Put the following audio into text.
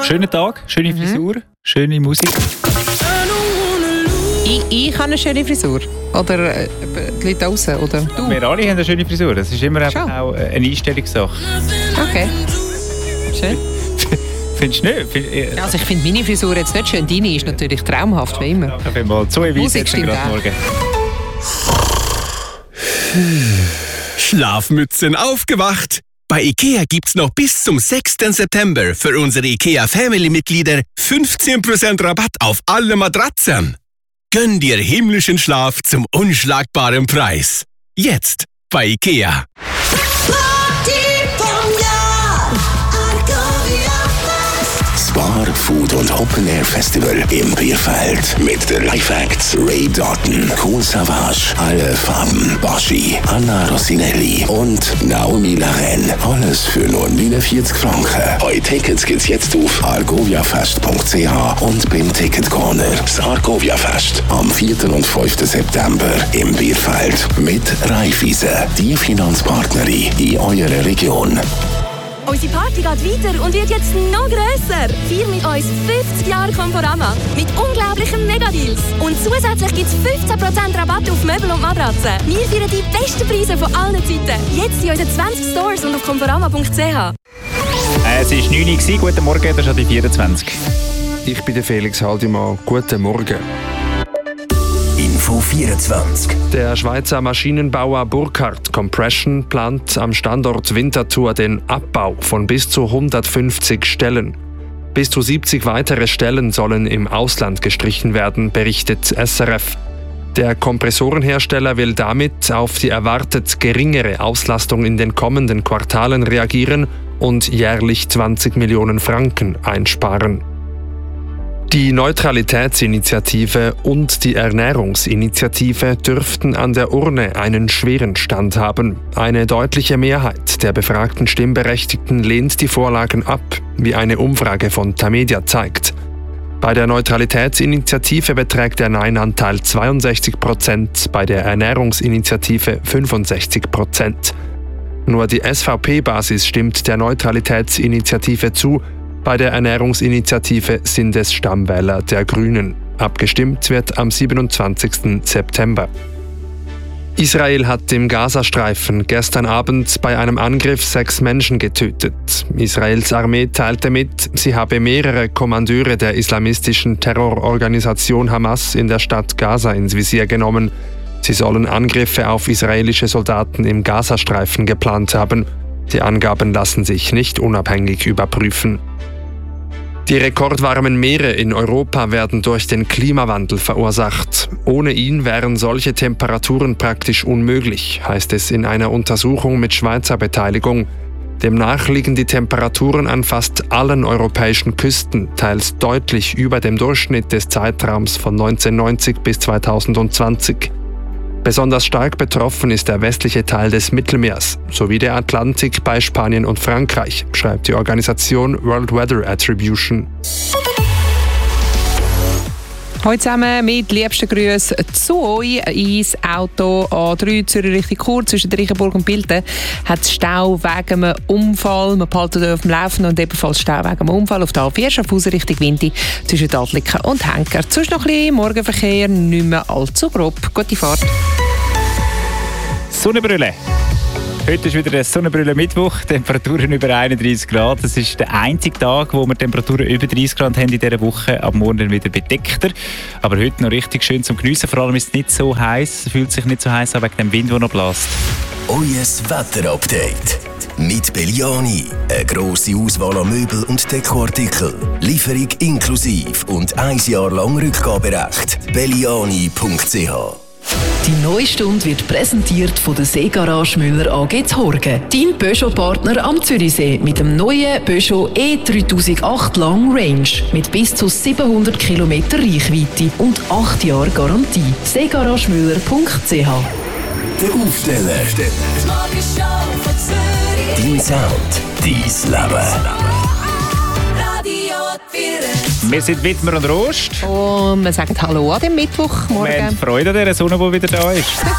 Schönen Tag, schöne Frisur, schöne Musik. Ich habe eine schöne Frisur. Oder die Leute draussen, oder du? Wir alle haben eine schöne Frisur. Das ist immer einfach auch eine Einstellungssache. Okay. Schön. Findest du nicht? Also ich finde meine Frisur jetzt nicht schön. Deine ist natürlich traumhaft, wie immer. Danke vielmals. So Musik stimmt gerade morgen. Schlafmützen aufgewacht! Bei IKEA gibt's noch bis zum 6. September für unsere IKEA Family-Mitglieder 15% Rabatt auf alle Matratzen. Gönn dir himmlischen Schlaf zum unschlagbaren Preis. Jetzt bei IKEA. Bar, Food und Open Air Festival im Bierfeld mit den Live-Acts Ray Doughton, Kool Savas, Alle Farben, Baschi, Anna Rossinelli und Naomi Laren. Alles für nur 49 Franken. Eure Tickets gibt's jetzt auf argoviafest.ch und beim Ticket Corner. Das Argovia Fest am 4. und 5. September im Bierfeld mit Raiffeisen, die Finanzpartnerin in eurer Region. Unsere Party geht weiter und wird jetzt noch grösser. Feier mit uns 50 Jahre Conforama mit unglaublichen Megadeals. Und zusätzlich gibt es 15% Rabatt auf Möbel und Matratzen. Wir feiern die besten Preise von allen Zeiten. Jetzt in unseren 20 Stores und auf conforama.ch. Es war 9 Uhr. Guten Morgen, das ist schon die 24. Ich bin der Felix Haldimann. Guten Morgen. Info 24. Der Schweizer Maschinenbauer Burkhardt Compression plant am Standort Winterthur den Abbau von bis zu 150 Stellen. Bis zu 70 weitere Stellen sollen im Ausland gestrichen werden, berichtet SRF. Der Kompressorenhersteller will damit auf die erwartet geringere Auslastung in den kommenden Quartalen reagieren und jährlich 20 Millionen Franken einsparen. Die Neutralitätsinitiative und die Ernährungsinitiative dürften an der Urne einen schweren Stand haben. Eine deutliche Mehrheit der befragten Stimmberechtigten lehnt die Vorlagen ab, wie eine Umfrage von Tamedia zeigt. Bei der Neutralitätsinitiative beträgt der Nein-Anteil 62%, bei der Ernährungsinitiative 65%. Nur die SVP-Basis stimmt der Neutralitätsinitiative zu. Bei der Ernährungsinitiative sind es Stammwähler der Grünen. Abgestimmt wird am 27. September. Israel hat im Gazastreifen gestern Abend bei einem Angriff 6 Menschen getötet. Israels Armee teilte mit, sie habe mehrere Kommandeure der islamistischen Terrororganisation Hamas in der Stadt Gaza ins Visier genommen. Sie sollen Angriffe auf israelische Soldaten im Gazastreifen geplant haben. Die Angaben lassen sich nicht unabhängig überprüfen. Die rekordwarmen Meere in Europa werden durch den Klimawandel verursacht. Ohne ihn wären solche Temperaturen praktisch unmöglich, heißt es in einer Untersuchung mit Schweizer Beteiligung. Demnach liegen die Temperaturen an fast allen europäischen Küsten, teils deutlich über dem Durchschnitt des Zeitraums von 1990 bis 2020. Besonders stark betroffen ist der westliche Teil des Mittelmeers sowie der Atlantik bei Spanien und Frankreich, schreibt die Organisation World Weather Attribution. Heute zusammen mit liebsten Grüßen zu euch ins Auto A3 Zürich Richtung Chur zwischen Reichenburg und Bilten hat es Stau wegen einem Unfall. Man behalten auf dem Laufenden und ebenfalls Stau wegen einem Unfall auf der A4 Schaffhausen Richtung Winti zwischen Adliken und Henker. Sonst noch ein bisschen Morgenverkehr, nicht mehr allzu grob. Gute Fahrt. Sonnenbrille. Heute ist wieder der Sonnenbrille-Mittwoch, Temperaturen über 31 Grad. Das ist der einzige Tag, wo wir Temperaturen über 30 Grad haben in dieser Woche. Ab morgen dann wieder bedeckter. Aber heute noch richtig schön zum Geniessen. Vor allem ist es nicht so heiß, fühlt sich nicht so heiß an wegen dem Wind, der noch bläst. Euer Wetterupdate mit Belliani. Eine grosse Auswahl an Möbel und Dekoartikeln. Lieferung inklusive und 1 Jahr lang Rückgaberecht. Belliani.ch. Die neue Stunde wird präsentiert von der Seegarage Müller AG Horgen. Dein Peugeot-Partner am Zürichsee mit dem neuen Peugeot E3008 Long Range mit bis zu 700 km Reichweite und 8 Jahre Garantie. Seegaragemüller.ch. Der Aufsteller. Dein Sound. Dein Leben. Wir sind Wittmer und Rost. Und wir sagen Hallo an dem Mittwochmorgen. Wir haben Freude an dieser Sonne, die wieder da ist.